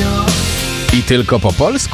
I tylko po polsku.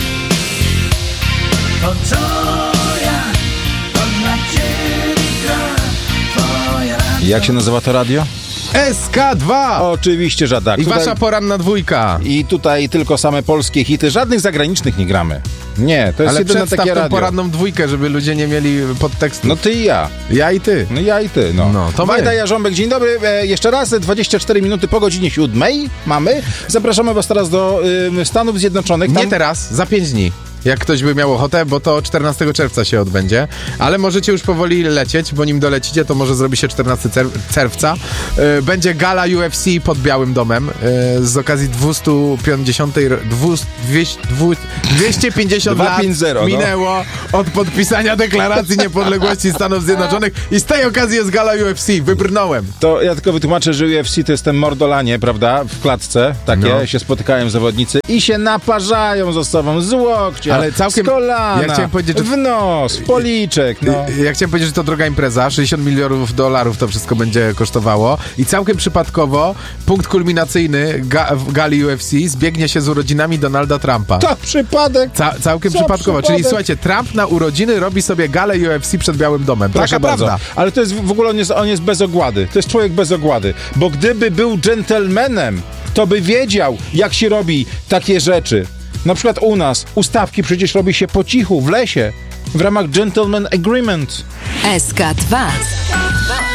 To co ja, to dla ciebie gra twoja radio. Jak się nazywa to radio? SK2! Oczywiście, że tak. I Tutaj- wasza poranna dwójka. I tutaj tylko same polskie hity, żadnych zagranicznych nie gramy. Nie, to jest Ale jedyne przedstaw takie tą radio. poranną dwójkę, żeby ludzie nie mieli podtekstu. No ty i ja. Ja i ty. No ja i ty, no. No, to my. Wajda Jarząbek, dzień dobry. Jeszcze raz, 24 minuty po godzinie 7 mamy. Zapraszamy was teraz do Stanów Zjednoczonych. Nie teraz, za 5 dni. Jak ktoś by miał ochotę, bo to 14 czerwca się odbędzie. Ale możecie już powoli lecieć, bo nim dolecicie, to może zrobi się 14 czerwca. Będzie gala UFC pod Białym Domem z okazji 250 lat 250, no. minęło od podpisania deklaracji niepodległości Stanów Zjednoczonych i z tej okazji jest gala UFC. Wybrnąłem. To ja tylko wytłumaczę, że UFC to jest ten mordolanie, prawda? W klatce takie No. się spotykają zawodnicy i się naparzają ze sobą z łokcia, Ale całkiem- z kolana, ja chciałem powiedzieć, że- w nos, w policzek, no. Ja chciałem powiedzieć, że to droga impreza, $60 milionów to wszystko będzie kosztowało i całkiem przypadkowo punkt kulminacyjny w gali UFC zbiegnie się z urodzinami Donalda Trumpa. To przypadek. Całkiem Co przypadkowo, przypadek? czyli słuchajcie, Trump na urodziny robi sobie galę UFC przed Białym Domem. Proszę Taka bardzo. prawda. Ale to jest w ogóle on jest bez ogłady. To jest człowiek bez ogłady. Bo gdyby był dżentelmenem, to by wiedział, jak się robi takie rzeczy. Na przykład u nas ustawki przecież robi się po cichu, w lesie, w ramach gentleman agreement. SK2.